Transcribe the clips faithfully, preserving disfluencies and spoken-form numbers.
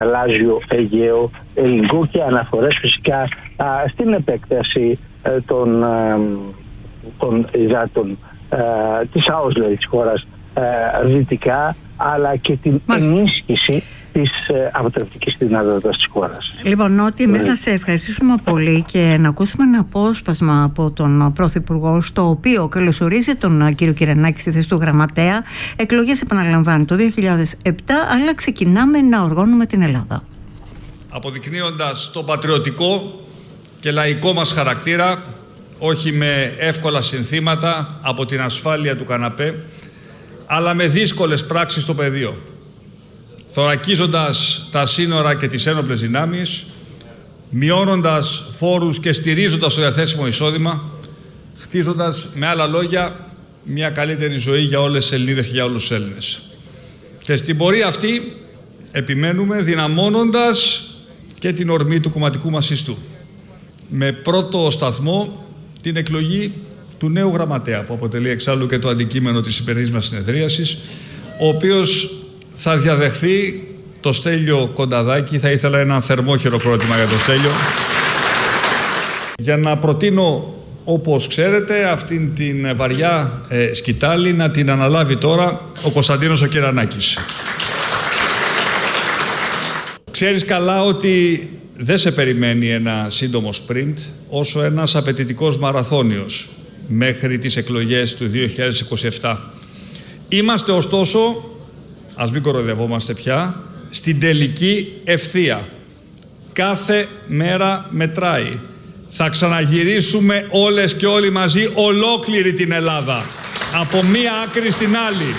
Γαλάζιο, Αιγαίο, Ελληνικό και αναφορές φυσικά α, στην επέκταση α, των, α, των υδάτων της ΑΟΣ, δηλαδή της χώρας α, δυτικά, αλλά και την Μάλιστα. ενίσχυση της αποτρεπτικής δυνατότητας της χώρας. Λοιπόν, Νότι, εμείς να σε ευχαριστήσουμε πολύ και να ακούσουμε ένα απόσπασμα από τον Πρωθυπουργό, στο οποίο καλωσορίζει τον κύριο Κυρενάκη στη θέση του Γραμματέα. Εκλογές, επαναλαμβάνει, το δύο χιλιάδες επτά, αλλά ξεκινάμε να οργώνουμε την Ελλάδα. Αποδεικνύοντας το πατριωτικό και λαϊκό μας χαρακτήρα, όχι με εύκολα συνθήματα από την ασφάλεια του καναπέ, αλλά με δύσκολες πράξεις στο πεδίο. Θωρακίζοντας τα σύνορα και τις ένοπλες δυνάμεις, μειώνοντας φόρους και στηρίζοντας το διαθέσιμο εισόδημα, χτίζοντας με άλλα λόγια μια καλύτερη ζωή για όλες τις Ελληνίδες και για όλους τους Έλληνες. Και στην πορεία αυτή επιμένουμε δυναμώνοντας και την ορμή του κομματικού μας ιστού. Με πρώτο σταθμό την εκλογή του νέου γραμματέα, που αποτελεί εξάλλου και το αντικείμενο της σημερινής μας συνεδρίασης, ο οποίος θα διαδεχθεί το Στέλιο Κονταδάκη. Θα ήθελα ένα θερμό χειροκρότημα για το Στέλιο, για να προτείνω, όπως ξέρετε, αυτήν την βαριά ε, σκητάλη να την αναλάβει τώρα ο Κωνσταντίνος ο Κυρανάκης. Ξέρεις καλά ότι δεν σε περιμένει ένα σύντομο σπριντ, όσο ένας απαιτητικός μαραθώνιος μέχρι τις εκλογές του δύο χιλιάδες είκοσι επτά. Είμαστε ωστόσο, ας μην κοροϊδευόμαστε πια, στην τελική ευθεία. Κάθε μέρα μετράει. Θα ξαναγυρίσουμε όλες και όλοι μαζί ολόκληρη την Ελλάδα, από μία άκρη στην άλλη.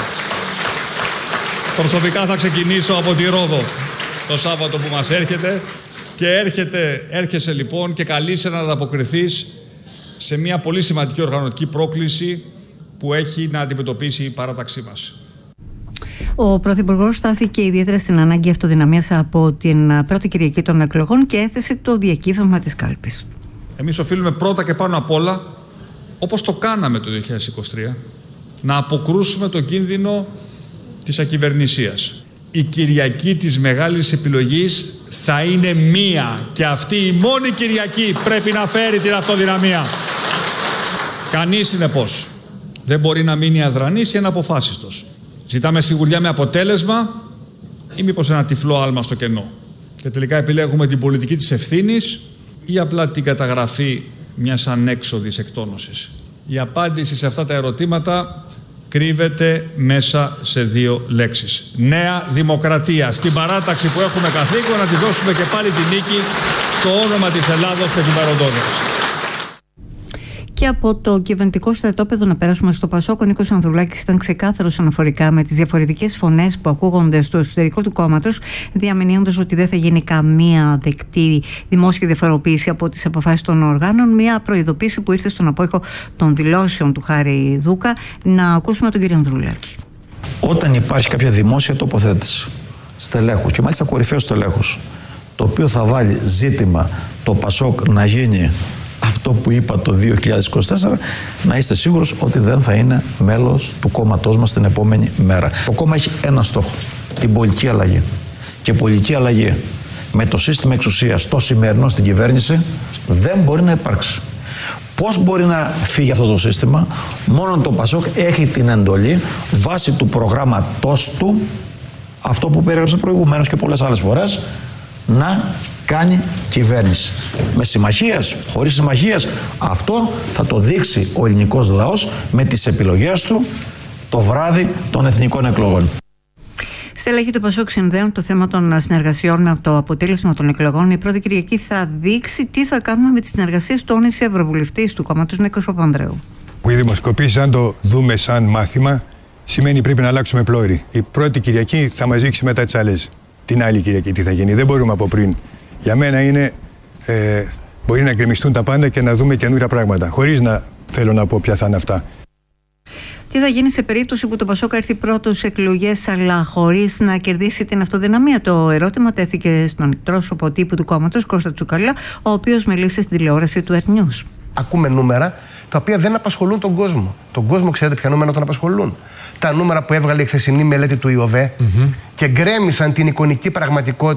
Προσωπικά θα ξεκινήσω από τη Ρόδο το Σάββατο που μας έρχεται, και έρχεται, έρχεσαι λοιπόν και καλείσαι να ανταποκριθείς σε μια πολύ σημαντική οργανωτική πρόκληση που έχει να αντιμετωπίσει η παράταξή μας. Ο Πρωθυπουργός στάθηκε ιδιαίτερα στην ανάγκη αυτοδυναμίας από την πρώτη Κυριακή των εκλογών και έθεσε το διακύβευμα της κάλπης. Εμείς οφείλουμε πρώτα και πάνω απ' όλα, όπως το κάναμε το δύο χιλιάδες είκοσι τρία, να αποκρούσουμε τον κίνδυνο της ακυβερνησίας. Η Κυριακή της μεγάλης επιλογής θα είναι μία, και αυτή η μόνη Κυριακή πρέπει να φέρει την αυτοδυναμία. Κανείς, συνεπώς, δεν μπορεί να μείνει αδρανής ή αναποφάσιστος. Ζητάμε σιγουριά με αποτέλεσμα ή μήπως ένα τυφλό άλμα στο κενό. Και τελικά επιλέγουμε την πολιτική της ευθύνης ή απλά την καταγραφή μιας ανέξοδης εκτόνωσης. Η απάντηση σε αυτά τα ερωτήματα κρύβεται μέσα σε δύο λέξεις. Νέα Δημοκρατία. Στην παράταξη που έχουμε καθήκον να τη δώσουμε και πάλι την νίκη στο όνομα της Ελλάδος και του παροντόδες. Και από το κυβερνητικό στρατόπεδο να περάσουμε στο Πασόκ. Ο Νίκος Ανδρουλάκης ήταν ξεκάθαρος αναφορικά με τις διαφορετικές φωνές που ακούγονται στο εσωτερικό του κόμματος, διαμηνύοντας ότι δεν θα γίνει καμία δεκτή δημόσια διαφοροποίηση από τις αποφάσεις των οργάνων. Μια προειδοποίηση που ήρθε στον απόϊχο των δηλώσεων του Χάρη Δούκα. Να ακούσουμε τον κύριο Ανδρουλάκη. Όταν υπάρχει κάποια δημόσια τοποθέτηση στελέχους, και μάλιστα κορυφαίους στελέχους, το οποίο θα βάλει ζήτημα το Πασόκ να γίνει αυτό που είπα το δύο χιλιάδες είκοσι τέσσερα, να είστε σίγουρος ότι δεν θα είναι μέλος του κόμματός μας την επόμενη μέρα. Το κόμμα έχει ένα στόχο, την πολιτική αλλαγή. Και πολιτική αλλαγή με το σύστημα εξουσίας το σημερινό στην κυβέρνηση δεν μπορεί να υπάρξει. Πώς μπορεί να φύγει αυτό το σύστημα? Μόνο το Πασόκ έχει την εντολή βάσει του προγράμματός του, αυτό που περιέγραψε προηγουμένως και πολλές άλλες φορές, να κάνει κυβέρνηση. Με συμμαχίες, χωρίς συμμαχίες, αυτό θα το δείξει ο ελληνικός λαός με τις επιλογές του το βράδυ των εθνικών εκλογών. Στελέχη του Πασόκ συνδέουν το θέμα των συνεργασιών με το αποτέλεσμα των εκλογών. Η πρώτη Κυριακή θα δείξει τι θα κάνουμε με τις συνεργασίες, τόνισε ευρωβουλευτής του κόμματος Νίκος Παπανδρέου. Οι δημοσκοπήσεις, αν το δούμε σαν μάθημα, σημαίνει πρέπει να αλλάξουμε πλώρη. Η πρώτη Κυριακή θα μας δείξει μετά τις άλλες. Την άλλη Κυριακή τι θα γίνει. Δεν μπορούμε από πριν. Για μένα είναι, ε, μπορεί να γκρεμιστούν τα πάντα και να δούμε καινούρια πράγματα, χωρίς να θέλω να πω ποια θα είναι αυτά. Τι θα γίνει σε περίπτωση που το Πασόκ έρθει πρώτο σε εκλογές, αλλά χωρίς να κερδίσει την αυτοδυναμία? Το ερώτημα τέθηκε στον εκπρόσωπο τύπου του κόμματος, Κώστα Τσουκαλά, ο οποίος μίλησε στην τηλεόραση του Earth News. Ακούμε νούμερα τα οποία δεν απασχολούν τον κόσμο. Τον κόσμο, ξέρετε ποια νούμερα τον απασχολούν? Τα νούμερα που έβγαλε η χθεσινή μελέτη του ΙΟΒΕ mm-hmm. και γκρέμισαν την εικονική πραγματικότητα